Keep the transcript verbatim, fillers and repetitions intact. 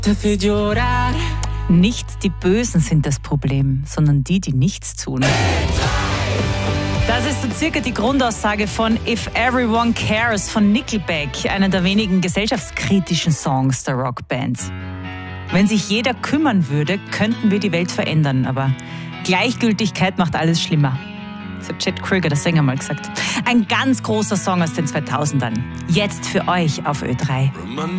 Nicht die Bösen sind das Problem, sondern die, die nichts tun. Das ist so circa die Grundaussage von If Everyone Cares von Nickelback, einer der wenigen gesellschaftskritischen Songs der Rockband. Wenn sich jeder kümmern würde, könnten wir die Welt verändern, aber Gleichgültigkeit macht alles schlimmer. Das hat Chet Krüger, der Sänger, mal gesagt. Ein ganz großer Song aus den zweitausendern. Jetzt für euch auf Ö drei.